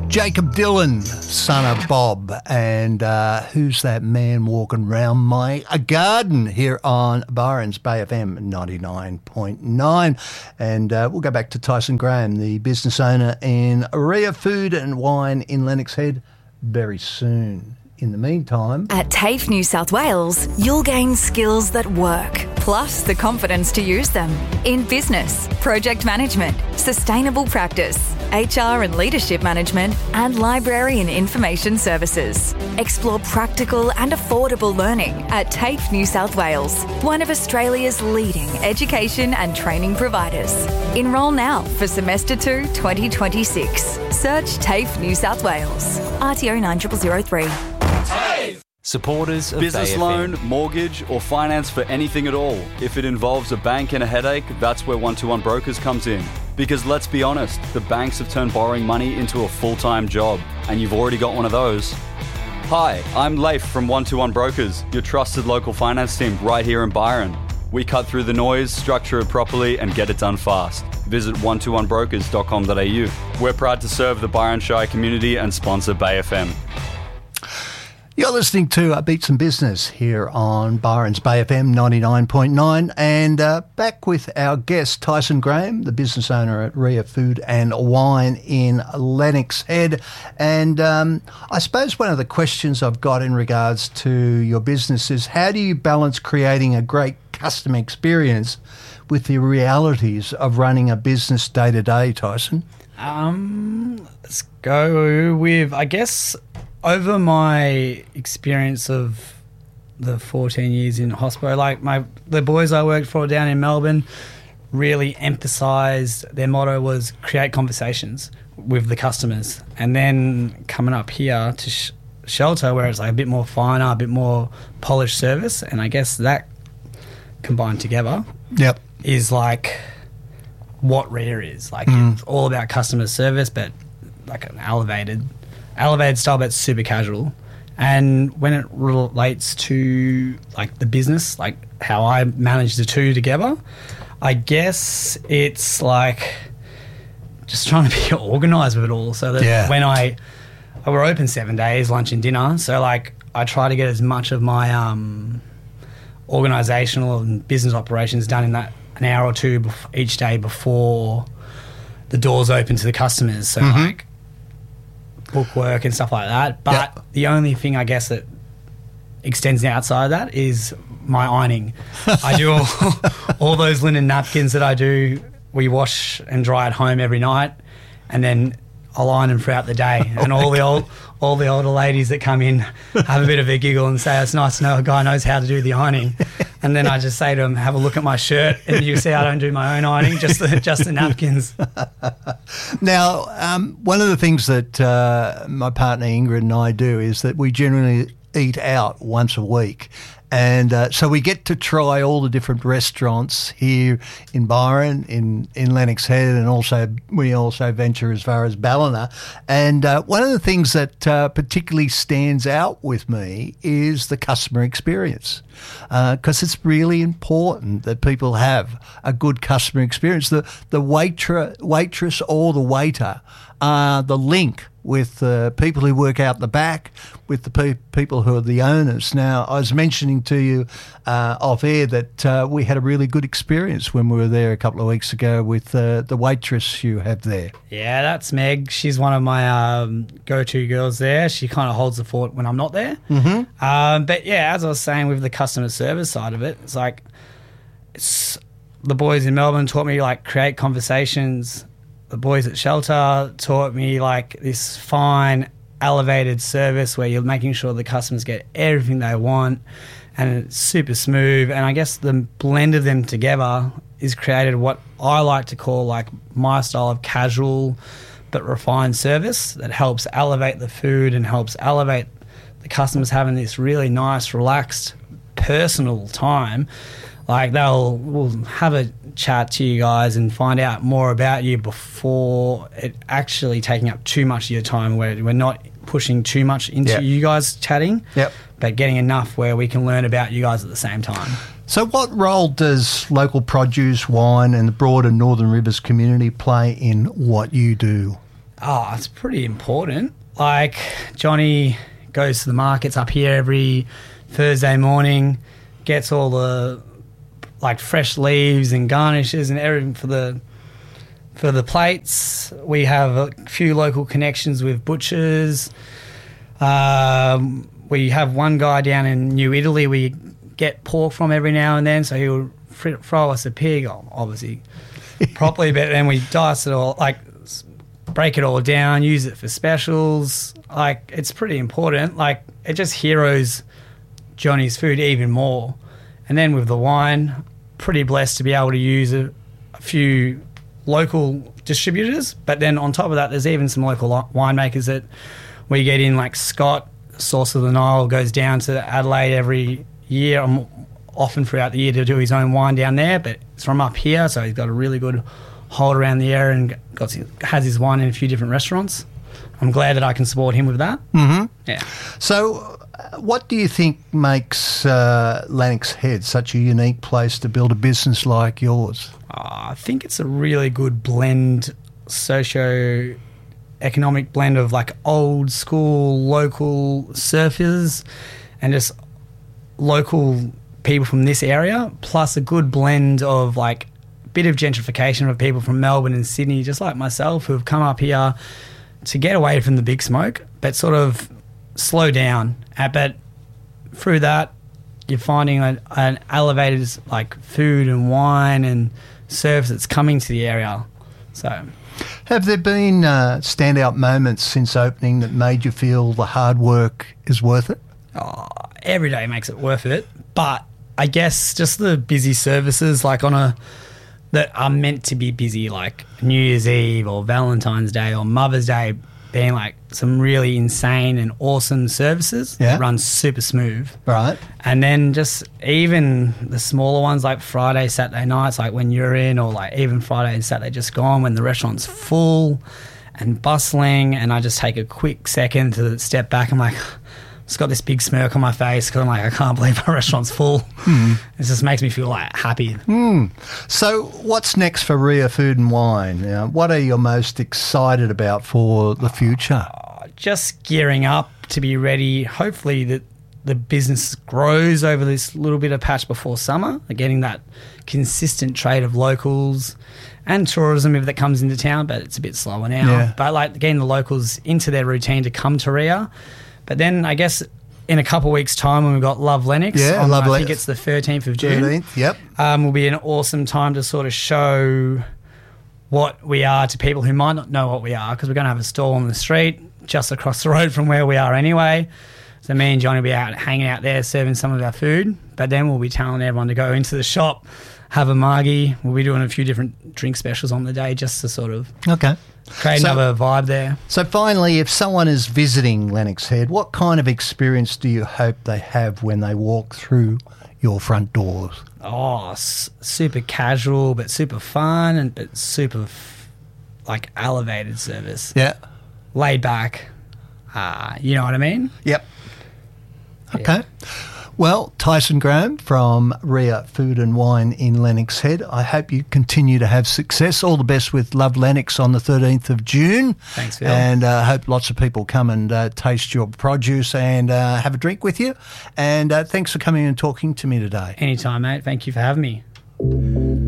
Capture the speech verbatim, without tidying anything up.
Jacob Dylan, son of Bob, and uh, who's that man walking round my a garden here on Byron's Bay F M ninety-nine point nine. And uh, we'll go back to Tyson Graham, the business owner in Ria Food and Wine in Lennox Head, very soon. In the meantime, at TAFE New South Wales, you'll gain skills that work, plus the confidence to use them in business, project management, sustainable practice, H R and leadership management, and library and information services. Explore practical and affordable learning at TAFE New South Wales, one of Australia's leading education and training providers. Enrol now for semester two twenty twenty-six. Search TAFE New South Wales. R T O nine zero zero zero three. Supporters of Business Bay loan, F M. mortgage or finance for anything at all. If it involves a bank and a headache, that's where one two one Brokers comes in. Because let's be honest, the banks have turned borrowing money into a full-time job, and you've already got one of those. Hi, I'm Leif from one two one Brokers, your trusted local finance team right here in Byron. We cut through the noise, structure it properly, and get it done fast. Visit one two one brokers dot com dot a u. We're proud to serve the Byron Shire community and sponsor Bay F M. You're listening to uh, Beats and Business here on Byron's Bay F M ninety-nine point nine, and uh, back with our guest Tyson Graham, the business owner at Ria Food and Wine in Lennox Head. And um, I suppose one of the questions I've got in regards to your business is, how do you balance creating a great customer experience with the realities of running a business day to day, Tyson? Um, let's go with, I guess, over my experience of the fourteen years in hospital, like my the boys I worked for down in Melbourne really emphasised, their motto was create conversations with the customers. And then coming up here to sh- Shelter, where it's like a bit more finer, a bit more polished service, and I guess that combined together yep. is like what Ria is. Like mm. it's all about customer service, but like an elevated elevated style, but super casual. And when it relates to like the business, like how I manage the two together, I guess it's like just trying to be organised with it all, so that yeah. when I we're open seven days, lunch and dinner, so like I try to get as much of my um organisational and business operations done in that an hour or two bef- each day before the doors open to the customers. So mm-hmm. like book work and stuff like that. But yep. the only thing I guess that extends outside of that is my ironing. I do all, all those linen napkins that I do, we wash and dry at home every night, and then I'll iron them throughout the day. And all the old, all the older ladies that come in have a bit of a giggle and say, it's nice to know a guy knows how to do the ironing. And then I just say to them, have a look at my shirt, and you see I don't do my own ironing, just the, just the napkins. Now, um, one of the things that uh, my partner Ingrid and I do is that we generally eat out once a week. And uh, so we get to try all the different restaurants here in Byron, in, in Lennox Head, and also we also venture as far as Ballina. And uh, one of the things that uh, particularly stands out with me is the customer experience, because uh, it's really important that people have a good customer experience. The the waiter, waitress or the waiter are the link with the people who work out the back, with the pe- people who are the owners. Now, I was mentioning to you uh, off air that uh, we had a really good experience when we were there a couple of weeks ago with uh, the waitress you have there. Yeah, that's Meg. She's one of my um, go-to girls there. She kind of holds the fort when I'm not there. Mm-hmm. Um, but yeah, as I was saying with the customer service side of it, it's like it's the boys in Melbourne taught me like create conversations. The boys at Shelter taught me like this fine, elevated service where you're making sure the customers get everything they want, and it's super smooth. And I guess the blend of them together is created what I like to call like my style of casual but refined service that helps elevate the food and helps elevate the customers having this really nice, relaxed, personal time. Like they'll we'll have a chat to you guys and find out more about you before it actually taking up too much of your time, where we're not pushing too much into yep. you guys chatting, yep. but getting enough where we can learn about you guys at the same time. So what role does local produce, wine and the broader Northern Rivers community play in what you do? Oh, it's pretty important. Like, Johnny goes to the markets up here every Thursday morning, gets all the like fresh leaves and garnishes and everything for the for the plates. We have a few local connections with butchers. Um, we have one guy down in New Italy we get pork from every now and then, so he'll fr- throw us a pig, obviously properly, but then we dice it all, like break it all down, use it for specials. Like, it's pretty important. Like, it just heroes Johnny's food even more. And then with the wine, pretty blessed to be able to use a, a few local distributors, but then on top of that, there's even some local li- winemakers that we get in, like Scott, Source of the Nile, goes down to Adelaide every year, um, often throughout the year, to do his own wine down there, but it's from up here, so he's got a really good hold around the area and got has his wine in a few different restaurants. I'm glad that I can support him with that. Mm-hmm. Yeah. So uh, what do you think makes uh, Lennox Head such a unique place to build a business like yours? Uh, I think it's a really good blend, socio-economic blend of like old school local surfers and just local people from this area, plus a good blend of like bit of gentrification of people from Melbourne and Sydney, just like myself, who have come up here to get away from the big smoke, but sort of slow down. Uh, but through that, you're finding a, an elevated like food and wine and service that's coming to the area. So, have there been uh, standout moments since opening that made you feel the hard work is worth it? Oh, every day makes it worth it, but I guess just the busy services, like on a that are meant to be busy, like New Year's Eve or Valentine's Day or Mother's Day, being like some really insane and awesome services yeah. that run super smooth. Right. And then just even the smaller ones like Friday, Saturday nights, like when you're in, or like even Friday and Saturday just gone when the restaurant's full and bustling, and I just take a quick second to step back. I'm like, it's got this big smirk on my face because I'm like, I can't believe my restaurant's full. Mm. It just makes me feel like happy. Mm. So what's next for Ria Food and Wine? Uh, what are you most excited about for the future? Uh, just gearing up to be ready. Hopefully that the business grows over this little bit of patch before summer, getting that consistent trade of locals and tourism if that comes into town, but it's a bit slower now. Yeah. But like getting the locals into their routine to come to Ria. But then I guess in a couple of weeks' time when we've got Love Lennox, yeah, on, Love I Lennox. think it's the thirteenth of June. thirteenth, yep. Um, will be an awesome time to sort of show what we are to people who might not know what we are, because we're going to have a stall on the street just across the road from where we are anyway. So me and Johnny will be out hanging out there serving some of our food, but then we'll be telling everyone to go into the shop, have a margie. We'll be doing a few different drink specials on the day just to sort of okay. create So- another vibe there. So finally, if someone is visiting Lennox Head, what kind of experience do you hope they have when they walk through your front doors? Oh, s- super casual, but super fun, and but super f- like elevated service, Yeah. laid back. Uh, you know what I mean? Yep. Okay. Well, Tyson Graham from Ria Food and Wine in Lennox Head, I hope you continue to have success. All the best with Love Lennox on the thirteenth of June. Thanks, Phil. And I uh, hope lots of people come and uh, taste your produce and uh, have a drink with you. And uh, thanks for coming and talking to me today. Anytime, mate. Thank you for having me.